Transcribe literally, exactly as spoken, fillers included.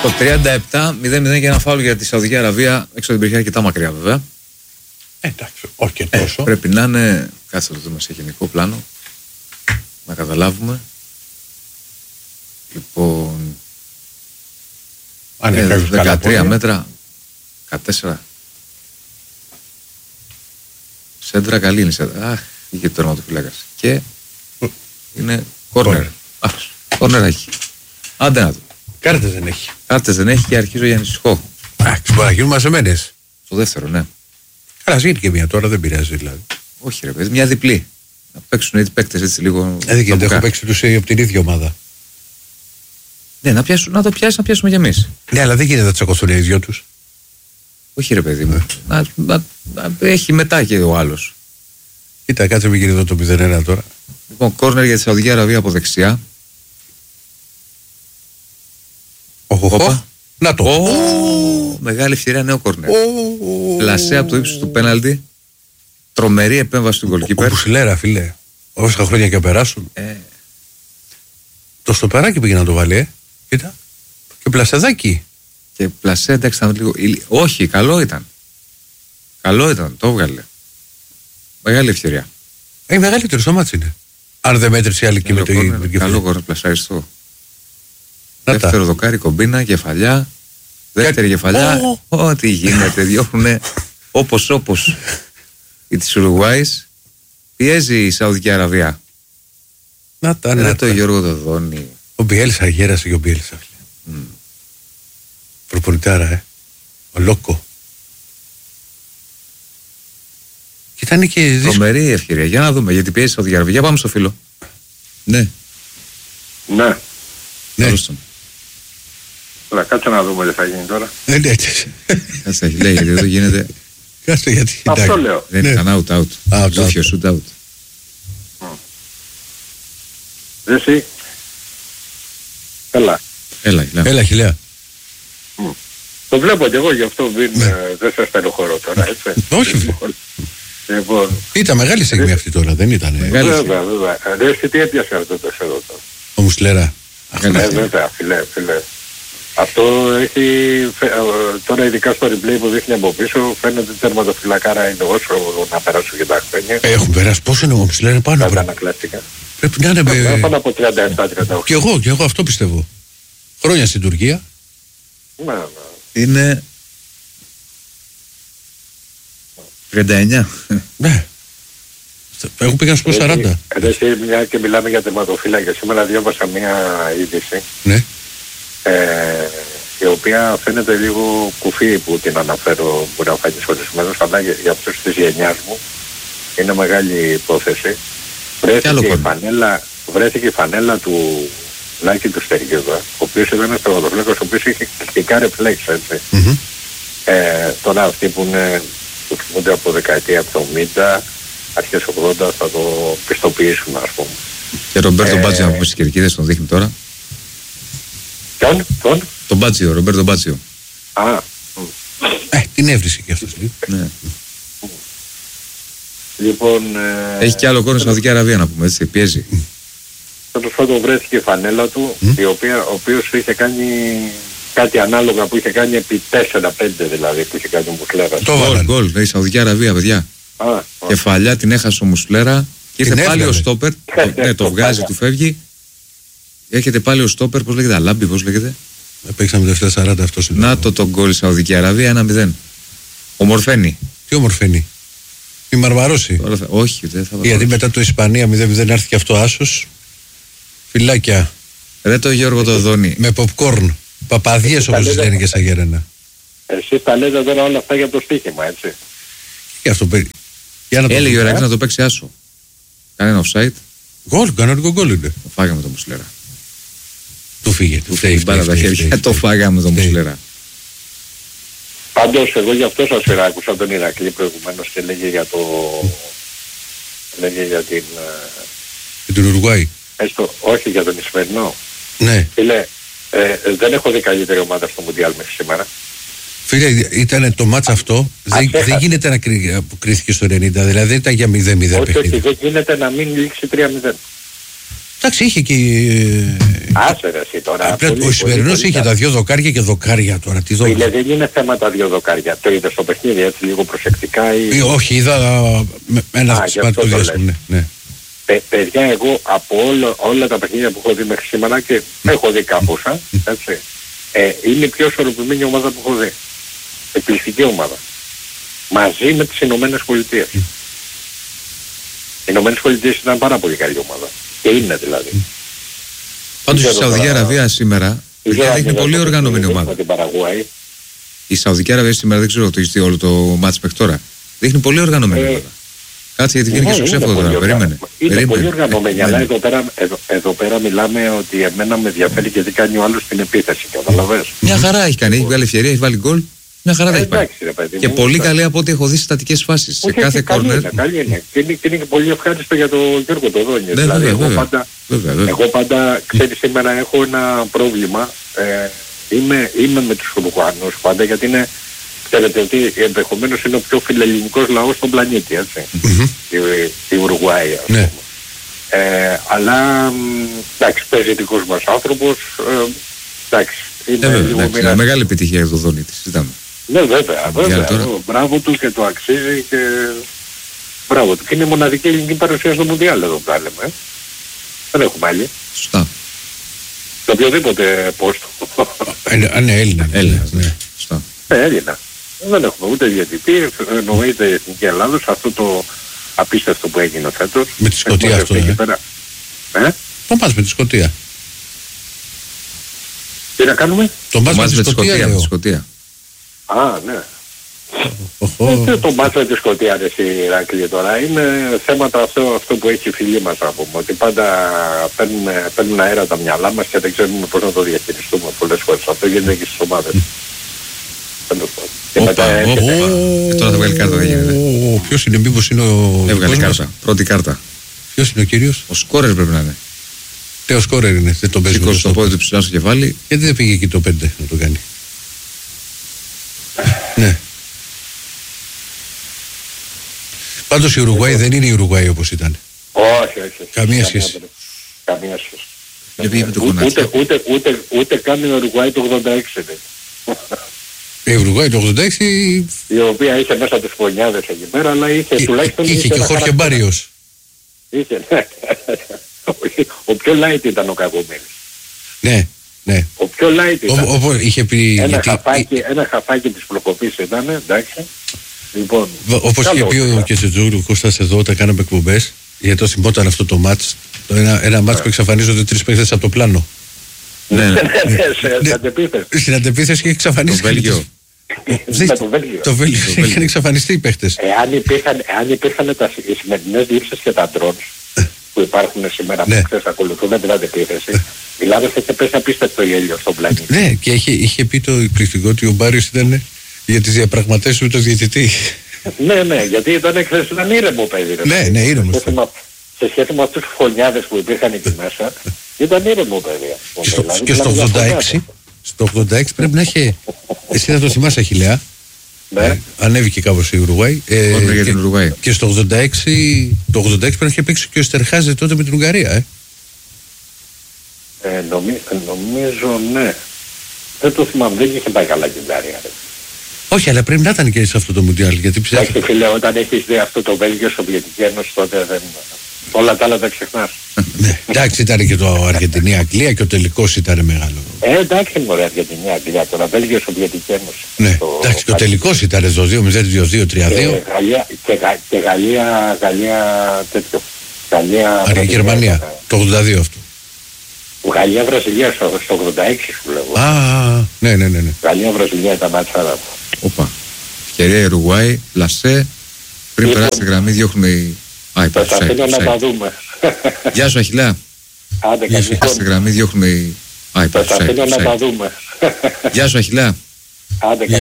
Το τριάντα επτά μηδέν μηδέν και ένα φάουλ για τη Σαουδική Αραβία. Έξω την περιοχή αρκετά μακριά βέβαια. Ε, εντάξει, όχι και τόσο. Ε, πρέπει να είναι. Κάτσε να το δούμε σε γενικό πλάνο. Να καταλάβουμε. Λοιπόν. Αν ε, δεκατρία μέτρα. δεκατέσσερα. Σέντρα καλή είναι. Σέντρα. Αχ, είχε το τερματοφύλακας. Και είναι κόρνερ. Κόρνερ έχει. Άντε να δω. Κάρτες δεν έχει. Κάρτες δεν έχει και αρχίζω για ανησυχώ. Εντάξει, μπορεί να γίνουν μαζεμένες. Το δεύτερο, ναι. Καλά, γίνει και μία τώρα, δεν πειράζει δηλαδή. Όχι, ρε παιδί, μια διπλή. Να παίξουν οι παίκτες έτσι λίγο. Δεν γίνεται, έχω παίξει τους από την ίδια ομάδα. Ναι, να, πιάσουν, να το πιάσει, να πιάσουμε κι εμείς. Ναι, αλλά δεν γίνεται να τσακωθούν οι δυο τους. Όχι, ρε παιδί μου. Να, να, να, έχει μετά και ο άλλος. Κοίτα, κάτσε μην γίνει εδώ το μηδέν ένα τώρα. Λοιπόν, κόρνερ για τη Σαουδική Αραβία από δεξιά. Οχοχο. Να το. Oh, μεγάλη ευκαιρία, νέο κόρνερ. Oh, Πλασέ από το ύψος του πέναλτι. Τρομερή επέμβαση του γκολκίπερ. Όπως λέρα, φίλε. Όσα χρόνια και περάσουν. Ε. Το στοπεράκι πήγε να το βάλει, ε. Κοίτα. Και πλασεδάκι. Και Πλασέ, εντάξει, ήταν λίγο. Όχι, καλό ήταν. Καλό ήταν, το έβγαλε. Μεγάλη ευκαιρία. Ε, μεγαλύτερο στο μάτσι είναι. Αν δεν μέτρησε άλλη και με το ίδιο. Καλό κόρνερ, πλασαριστό. Δεύτερο δοκάρι, κομπίνα, κεφαλιά. Δεύτερη κεφαλιά. Ό,τι γίνεται, διώχνουνε όπως όπως η της Ουρουγουάης. Πιέζει η Σαουδική Αραβία. Να τα, να το Γιώργο Δοδόνη. Ο Μπιέλσα γέρασε και ο Μπιέλσα. Mm. Προπονητάρα, ε. Ο Λόκο. Και ήταν και δύσκολο. Τρομερή ευκαιρία. Για να δούμε, γιατί πιέζει η Σαουδική Αραβία. Για πάμε στο φίλο. Ναι. Ναι. Ναι. Τώρα κάτσε να δούμε τι θα γίνει τώρα. Δεν ναι, κάτσε να λέει, γιατί εδώ γίνεται. Κάτσε γιατί. Αυτό λέω. Δεν ήταν out, out. Ζούφιο, shoot out. Δεν εσύ. Έλα. Έλα, Χιλιά. Έλα, Χιλιά. Το βλέπω και εγώ, γι' αυτό δεν σας στενοχωρώ τώρα, έτσι. Όχι, Λοιπόν. Ήταν μεγάλη στιγμή αυτή τώρα, δεν ήταν. Βέβαια, βέβαια. Ρε, τι έπιασε αυτό το εδώ τώρα. Ο Μουσλέρα. Ναι, βέβαια, φιλέ, φιλέ. Αυτό έχει, τώρα ειδικά στο replay που δείχνει από πίσω, φαίνεται ότι τερματοφυλακάρα είναι όσο να περάσουν και τα χρόνια. Έχουν περάσει, πόσο είναι ο Μουσλέρα πάνω από. Πρέπει να είναι με. Πάνω από τριάντα επτά τριάντα οκτώ. Και εγώ, και εγώ αυτό πιστεύω. Χρόνια στην Τουρκία. Ναι, ναι. Είναι τριάντα εννιά. Ναι. Έχουν πήγαν στο σαράντα. Εσύ, μια και μιλάμε για τερματοφύλακες, σήμερα διάβασα μια είδηση. Ναι. Ε, η οποία φαίνεται λίγο κουφή που την αναφέρω, μπορεί να φάνει ορισμένος, αλλά για, για αυτούς της γενιάς μου είναι μεγάλη υπόθεση. Βρέθηκε η, φανέλα, βρέθηκε η φανέλα του Λάκη του Στεργίδα, ο οποίος ήταν ένας τερματοφύλακας, ο οποίος είχε κλειστικά ρεφλέξ, έτσι. Mm-hmm. Ε, τώρα αυτοί που είναι, που θυμούνται από δεκαετία εβδομήντα, αρχές ογδόντα, θα το πιστοποιήσουμε, ας πούμε. Και Ρομπέρτο ε, Μπάτζιο, να πούμε στις κερκίδες, τον δείχνει τώρα. Ποιον, τον? Τον Μπάτζιο, Ρομπέρτο Μπάτζιο. Α. Ε, την έβρισε και αυτός. Ναι. Λοιπόν... Ε, έχει και άλλο κόρνο στην Σαουδική Αραβία, να πούμε, έτσι, πιέζει. Τέλος πάντων βρέθηκε η φανέλα του, mm. η οποία, ο οποίος είχε κάνει κάτι ανάλογα που είχε κάνει επί τέσσερα πέντε δηλαδή, που είχε κάνει ο Μουσλέρας. Το γκολ, γκολ, λέει Σαουδική Αραβία, παιδιά. Α, κεφαλιά την έχασε ο Μουσλέρα και ήρθε πάλι έβγαλε ο στόπερ. το, ναι, το βγάζει, του φεύγει. Έρχεται πάλι ο στόπερ, πώς λέγεται, Αλάμπη, πώς λέγεται. Παίξαμε το επτά σαράντα αυτό είναι. Να το τον γκολ Σαουδική Αραβία, ένα μηδέν. Ομορφαίνει. Τι ομορφαίνει. Η Μαρμαρόση. Όχι, δεν θα. Γιατί μετά το Ισπανία μηδέν μηδέν έρθει και αυτό άσος. Φυλάκια. Ρε το Γιώργο το Δόνη. Με popcorn. Παπαδιές όπως τις λένε και στα Γέρενα. Εσείς τα λέτε τώρα όλα αυτά για το στοίχημα, έτσι. Και αυτό παίρνει. Έλεγε ο Ραξ να το παίξει άσο. Κανένα offside. Γκολ, κανονικό γκολ είναι. Το φάγαμε το Μουσλέρα. Του φύγε. Του φύγε πάρα τα χέρια. Το φάγαμε το Μουσλέρα. Πάντως εγώ γι' αυτό σας πήρα, άκουσα τον Ηρακλή προηγουμένως και λέγε για το... λέγε για την... Για την Ουρουγουάη. Έστω, όχι για τον Ισημερινό. Ναι. Φίλε, ε, δεν έχω δει καλύτερη ομάδα στο Μουντιάλ μέχρι σήμερα. Φίλε, ήταν το μάτς αυτό, δεν, δεν γίνεται να κρί, που κρίθηκε στο ενενήντα, δηλαδή δεν ήταν για μηδέν μηδέν όχι, όχι, δεν γίνεται να μην λήξει τρία μηδέν. Εντάξει, είχε και. Άσε ρε εσύ τώρα. Απλά ο σημερινός είχε τα δύο δοκάρια και δοκάρια τώρα. Τι δω... Φίλε, δεν είναι θέμα τα δύο δοκάρια. Το είδες στο παιχνίδι έτσι λίγο προσεκτικά ή... Ή, όχι, είδα με ένα σημαντικό διάστημα. Ναι, ναι. Παι, παιδιά, εγώ από όλο, όλα τα παιχνίδια που έχω δει μέχρι σήμερα και mm. έχω δει κάμποσα, έτσι, ε, είναι η πιο ισορροπημένη ομάδα που έχω δει. Εκπληκτική ομάδα. Μαζί με τις Ηνωμένες Πολιτείες. Mm. Οι Ηνωμένες Πολιτείες ήταν πάρα πολύ καλή ομάδα. Και είναι δηλαδή. Mm. Πάντως η Σαουδική Αραβία σήμερα δείχνει πολύ οργανωμένη ομάδα. Η Σαουδική Αραβία σήμερα, δεν ξέρω το έχει όλο το μάτς μέχρι τώρα, δείχνει πολύ οργανωμένη ομάδα. Κάτσε γιατί βγαίνει και στο ξέφωτο τώρα, περίμενε. Είναι πολύ οργανωμένη, αλλά εδώ πέρα, εδώ, εδώ πέρα μιλάμε ότι εμένα με ενδιαφέρει γιατί κάνει ο άλλος την επίθεση, καταλαβαίνεις. Μια χαρά έχει κάνει, έχει βγάλει ευκαιρία, έχει βάλει γκολ. Μια χαρά τα έχει πάει. Και πολύ καλή από ό,τι έχω δει στατικές φάσεις. Σε κάθε κόρνερ. Καλή είναι. Και είναι και πολύ ευχάριστο για τον Γιώργο Τοδόνη. Δηλαδή, εγώ πάντα, ξέρεις, σήμερα έχω ένα πρόβλημα. Είμαι με τους Ουρουγουανούς πάντα γιατί είναι. Ξέρετε ότι ενδεχομένως είναι ο πιο φιλελληνικός λαός στον πλανήτη, έτσι. Mm-hmm. Η, η Ουρουγουάη, ας πούμε. Ε, αλλά, εντάξει, παίζει δικός μας άνθρωπος, ε, εντάξει. Είναι ε, λίγο εντάξει, μοιρά... μεγάλη επιτυχία για το Δόνη της, συζητάμε. Ναι, βέβαια, βέβαια. Μπράβο του και το αξίζει και μπράβο του. Και είναι η μοναδική ελληνική παρουσία στο Μουντιάλ εδώ που τα λέμε. Ε. Δεν έχουμε άλλη. Σωστά. Σε οποιοδήποτε πόστο. Αν είναι Έλληνα. Έλληνα, ναι. Σωστά. Ναι, Έλληνα. Δεν έχουμε ούτε διαιτητή, εννοείται η Εθνική Ελλάδος, αυτό το απίστευτο που έγινε φέτος. Με τη Σκωτία αυτό, ε. ε? Το πας με τη Σκωτία. Τι να κάνουμε? Το πας με τη Σκωτία, με τη Σκωτία. Α, ναι. Δεν το μάτς με τη Σκωτία, ρε εσύ Ηράκλειο τώρα. Είναι θέματα αυτό, αυτό που έχει η φιλή μας, να πούμε. Ότι πάντα παίρνουμε, παίρνουν αέρα τα μυαλά μας και δεν ξέρουμε πώς να το διαχειριστούμε πολλές φορές. Αυτό γίνεται και στις ομάδες. Και τώρα θα βγάλει κάρτα, δεν γίνεται. Ποιος είναι, μήπως είναι ο... Έβγαλε κάρτα, πρώτη κάρτα. Ποιος είναι ο κύριος? Ο σκόρερ πρέπει να είναι. Τι ο σκόρερ είναι, δεν τον παίζει. Σήκωσε το πόδι του ψηλά στο κεφάλι. Γιατί δεν πήγε εκεί το πέντε να το κάνει? Ναι. Πάντως η Ουρουγουάη δεν είναι η Ουρουγουάη όπως ήταν. Όχι, όχι. Καμία σχέση. Καμία σχέση. Ούτε, ούτε, ούτε, ούτε καν η Ουρουγουάη το ογδόντα έξι. Η Ουρουγουάη το ογδόντα έξι... Η οποία είχε μέσα τις φωνιάδες εκεί πέρα, αλλά είχε Εί, τουλάχιστον... Είχε και Χόρχε Μπάριος. Είχε, ναι. Ο πιο light ήταν ο Κακομοίρης. Ναι, ναι. Ο πιο light ήταν. Ο, ο, είχε πει... Ένα, γιατί... χαφάκι, ένα χαφάκι της πλοκοπής ήταν, εντάξει. Λοιπόν, όπως είχε πει ο Κεσετζούρου, Κώστας εδώ, όταν κάναμε εκπομπές, γιατί το θυμόταν αυτό το μάτς, το ένα, ένα μάτς που εξαφανίζονται τρεις παίκτες από το πλάνο. Ναι, ναι, στην αντεπίθεση. Στην αντεπίθεση και εξαφανίστηκε. Το Βέλγιο. Το Βέλγιο. Το Βέλγιο. Είχαν εξαφανιστεί οι παίχτες. Εάν υπήρχαν οι σημερινές λήψεις και τα drones που υπάρχουν σήμερα που εξακολουθούν την αντεπίθεση, μιλάμε θα είχε πέσει απίστευτο γέλιο στον πλανήτη. Ναι, και είχε πει το εκπληκτικό ότι ο Μπάριος ήταν για τις διαπραγματεύσεις με τον διαιτητή. Ναι, ναι, γιατί ήταν χθες ήταν ήρεμο παιδί. Ναι, ναι, ήρεμο. Σε σχέση με αυτούς τους φωνιάδες που υπήρχαν εκεί μέσα, ήταν ήρεμο παιδί. Και στο ογδόντα έξι, στο ογδόντα έξι πρέπει να είχε, εσύ θα το θυμάσαι Αχιλλέα, ναι. Ανέβηκε κάπως η Ουρουγουάη. Ε, για την Ουρουγουάη. Και στο ογδόντα έξι, το ογδόντα έξι πρέπει να είχε παίξει και ο Στερχάζε τότε με την Ουγγαρία, ε. ε νομι, νομίζω ναι. Δεν το θυμάμαι, δεν είχε πάει καλά την Ουγγαρία. Όχι, αλλά πρέπει να ήταν και σε αυτό το Μουντιάλ. Γιατί ψάχνει. Εντάξει, φίλε, όταν έχεις δει αυτό το Βέλγιο Σοβιετική Ένωση, τότε δεν. Όλα τα άλλα τα ξεχνάς. Ναι, εντάξει, ήταν και το Αργεντινή-Αγγλία και ο τελικός ήταν μεγάλο. Ε, εντάξει, μωρέ, Αργεντινή-Αγγλία, τώρα Βέλγιο Σοβιετική Ένωση. Ναι, εντάξει, και ο τελικός ήταν στο δύο μηδέν, δύο δύο, τρία δύο. Και Γαλλία, Γαλλία, τέτοιο. Γαλλία. Γερμανία, το ογδόντα δύο αυτό. Γαλλία-Βραζιλία στο ογδόντα έξι σου λέγω. Α, ναι, ναι, ναι. Γαλλία-Βραζιλία ήταν μάτσάρα. Οπα. Ευκαιρία η Ουρουγουάη, Λασέ, πριν περάσει τη γραμμή διώχνουμε οι... Α, θα τα αφήνω να τα δούμε. Γεια σου Αχιλλέα. Άντε καλή. Στη γραμμή διώχνουμε οι... Α, θα τα αφήνω να τα δούμε. Γεια σου Αχιλλέα. Άντε καλή.